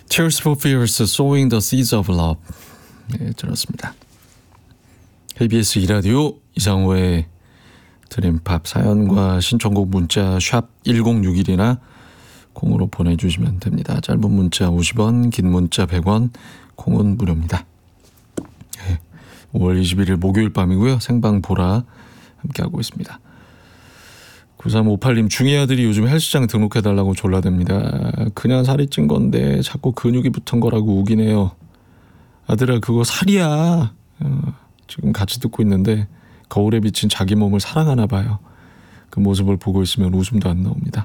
Tears for Fears, Sowing the Seeds of Love. 네, 들었습니다. KBS 2라디오 이상호의 드림팝. 사연과 신청곡 문자 샵 1061이나 콩으로 보내주시면 됩니다. 짧은 문자 50원, 긴 문자 100원, 콩은 무료입니다. 네, 5월 21일 목요일 밤이고요. 생방 보라 함께하고 있습니다. 9358님, 중이 아들이 요즘 헬스장 등록해달라고 졸라댑니다. 그냥 살이 찐 건데 자꾸 근육이 붙은 거라고 우기네요. 아들아, 그거 살이야. 지금 같이 듣고 있는데 거울에 비친 자기 몸을 사랑하나 봐요. 그 모습을 보고 있으면 웃음도 안 나옵니다.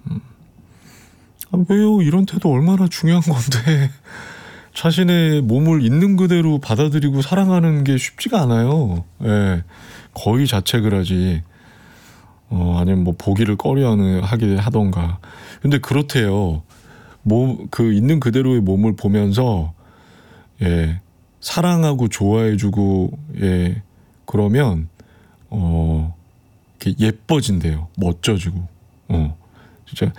왜요? 이런 태도 얼마나 중요한 건데 자신의 몸을 있는 그대로 받아들이고 사랑하는 게 쉽지가 않아요. 예, 거의 자책을 하지. 아니면 뭐 보기를 꺼려하게 하던가. 근데 그렇대요. 그 있는 그대로의 몸을 보면서 예, 사랑하고 좋아해주고 예, 그러면 이렇게 예뻐진대요. 멋져지고. 진짜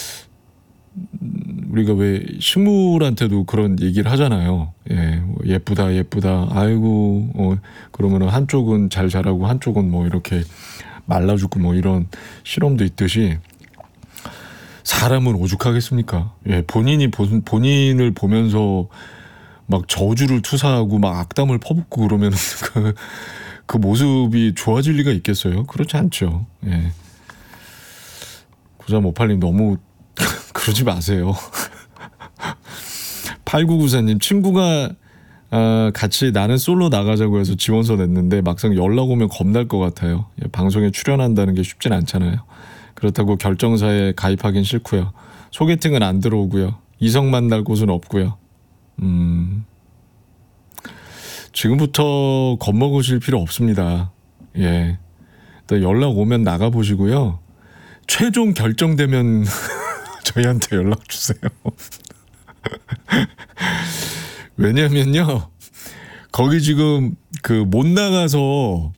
우리가 왜 식물한테도 그런 얘기를 하잖아요. 예, 예쁘다 예쁘다. 아이고 그러면은 한쪽은 잘 자라고 한쪽은 뭐 이렇게 말라 죽고 뭐 이런 실험도 있듯이 사람은 오죽하겠습니까? 예, 본인을 보면서 막 저주를 투사하고 막 악담을 퍼붓고 그러면 그 모습이 좋아질 리가 있겠어요? 그렇지 않죠. 예. 9358님 너무 그러지 마세요. 8994님, 친구가 같이 나는 솔로 나가자고 해서 지원서 냈는데 막상 연락 오면 겁날 것 같아요. 예, 방송에 출연한다는 게 쉽진 않잖아요. 그렇다고 결정사에 가입하긴 싫고요. 소개팅은 안 들어오고요. 이성 만날 곳은 없고요. 지금부터 겁먹으실 필요 없습니다. 예, 또 연락 오면 나가보시고요. 최종 결정되면 저희한테 연락 주세요. 왜냐면요, 거기 지금 그 못 나가서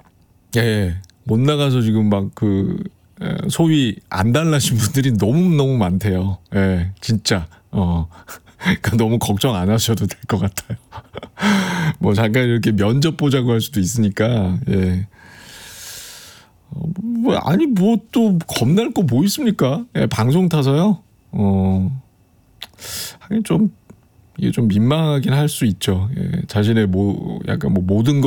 지금 막 그 소위 안 달라신 분들이 너무 많대요. 예, 진짜. 그러니까 너무 걱정 안 하셔도 될 것 같아요. 뭐 잠깐 이렇게 면접 보자고 할 수도 있으니까. 예. 아니 뭐 또 겁날 거 뭐 있습니까? 예, 방송 타서요. 하긴 좀 이게 좀 민망하긴 할 수 있죠. 예, 자신의 약간 모든 거